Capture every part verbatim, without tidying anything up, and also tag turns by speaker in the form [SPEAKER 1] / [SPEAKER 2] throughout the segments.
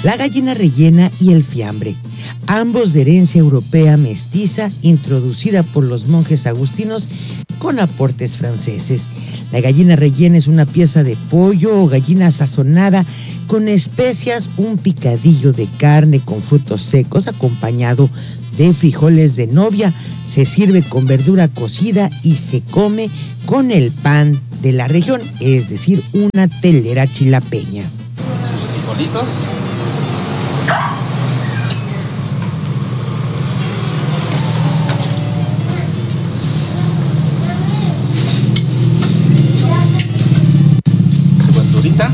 [SPEAKER 1] la gallina rellena y el fiambre, ambos de herencia europea mestiza, introducida por los monjes agustinos con aportes franceses. La gallina rellena es una pieza de pollo o gallina sazonada con especias, un picadillo de carne con frutos secos acompañado de frijoles de novia. Se sirve con verdura cocida y se come con el pan de la región, es decir, una telera chilapeña.
[SPEAKER 2] Sus frijolitos. Su verdurita.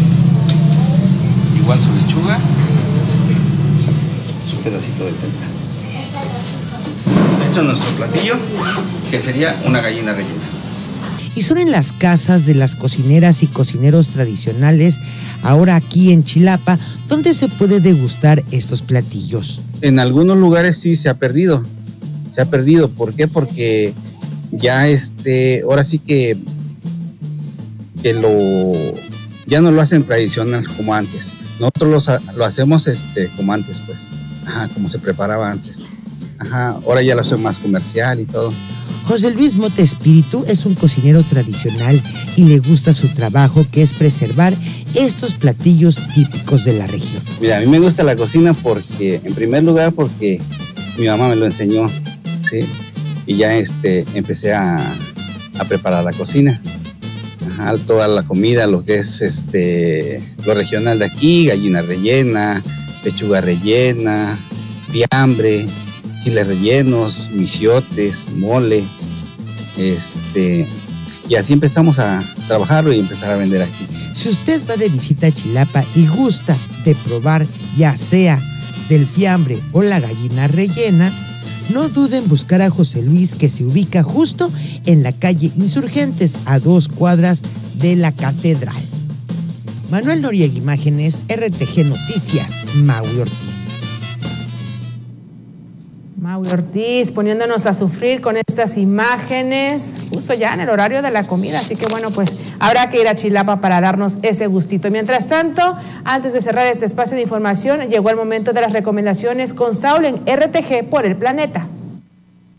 [SPEAKER 2] Igual su lechuga. Su pedacito de telera. Este es nuestro platillo, que sería una gallina rellena.
[SPEAKER 1] Y son en las casas de las cocineras y cocineros tradicionales, ahora aquí en Chilapa, donde se puede degustar estos platillos.
[SPEAKER 2] En algunos lugares sí se ha perdido, se ha perdido. ¿Por qué? Porque ya este, ahora sí que, que lo, ya no lo hacen tradicional como antes. Nosotros lo, lo hacemos este, como antes, pues, ajá, como se preparaba antes. Ajá, ahora ya lo hacen más comercial y todo.
[SPEAKER 1] José Luis Mota Espíritu es un cocinero tradicional y le gusta su trabajo, que es preservar estos platillos típicos de la región.
[SPEAKER 2] Mira, a mí me gusta la cocina porque, en primer lugar, porque mi mamá me lo enseñó, ¿sí? Y ya este, empecé a, a preparar la cocina. Ajá, toda la comida, lo que es este, lo regional de aquí, gallina rellena, pechuga rellena, fiambre, chiles rellenos, michiotes, mole, este, y así empezamos a trabajarlo y empezar a vender aquí.
[SPEAKER 1] Si usted va de visita a Chilapa y gusta de probar ya sea del fiambre o la gallina rellena, no duden en buscar a José Luis, que se ubica justo en la calle Insurgentes, a dos cuadras de la Catedral. Manuel Noriega, Imágenes, R T G Noticias, Maui Ortiz.
[SPEAKER 3] Maui Ortiz poniéndonos a sufrir con estas imágenes justo ya en el horario de la comida, así que bueno, pues habrá que ir a Chilapa para darnos ese gustito. Mientras tanto, antes de cerrar este espacio de información, llegó el momento de las recomendaciones con Saúl en R T G por el Planeta.